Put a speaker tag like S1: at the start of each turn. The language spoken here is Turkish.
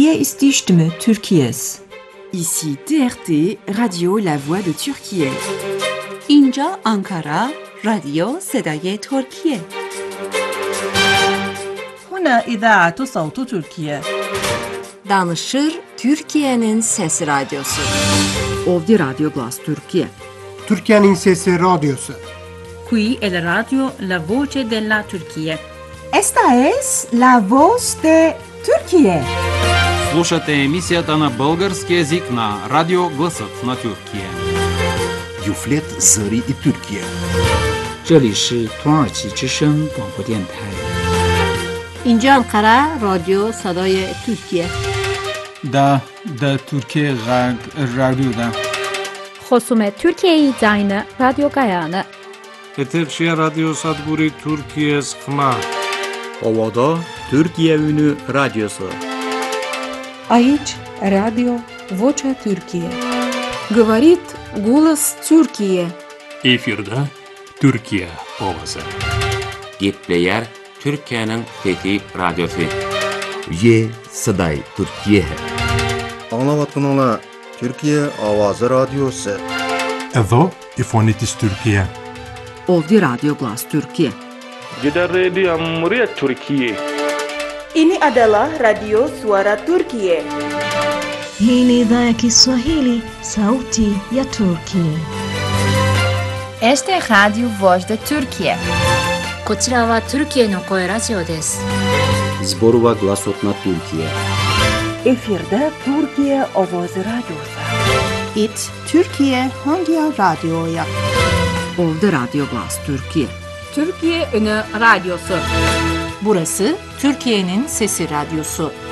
S1: Hier ist die Stimme Türkiye's.
S2: Ici TRT, Radio La Voix de Türkiye.
S3: اینجا آنکارا، رادیو صدای ترکیه.
S4: هنا إذاعة صوت تركيا.
S5: Danışır Türkiye'nin Sesi Radyosu.
S6: Ovdje Radio Glas Türkiye.
S7: Türkiye'nin Sesi Radyosu.
S8: Qui è la radio La Voce della Turchia.
S9: Esta es La Voz de Türkiye.
S10: Слушате емисията на български език на Радио Гласът на Türkiye.
S11: Юфлет Зări и Türkiye.
S12: 这里是土耳其之声广播电台。
S13: اینجا انقره رادیو صدای ترکیه.
S14: دا ترکیه رادیو دا.
S15: خصوم ترکیه زاین رادیو گایانه.
S16: Eterşehir Radyo Sadburi Türkiye Sıkma.
S17: Ovada Türkiye Ünü Radyosu.
S18: Aici Radio Vocea Türkiye.
S19: Говорит голос Türkiye.
S20: Efirde Türkiye ovası.
S21: Gitleyer Türkiye'nin fethi radyosu.
S11: Ye Saday Türkiye.
S22: Anlavatkanala Türkiye Avazı Radyosu.
S23: Edo İfonitis Türkiye.
S6: Ovdje Radio Glas Türkiye.
S24: Jeda Radio Muryat Türkiye.
S25: Ini adalah Radio Suara Turkiye.
S26: Hii ni idhaa ya Kiswahili, Sauti ya Turkiye.
S27: Este Radio Voz de Türkiye.
S28: こちらはトルキエの声ラジオです。
S17: Zborova Glasot na Türkiye.
S9: Efirde Türkiye Ovoz Radyosu.
S29: It Türkiye Hangi Radyo'ya?
S6: Ovdje Radio Glas Türkiye.
S3: Türkiye Ünü Radyosu.
S2: Burası Türkiye'nin Sesi Radyosu.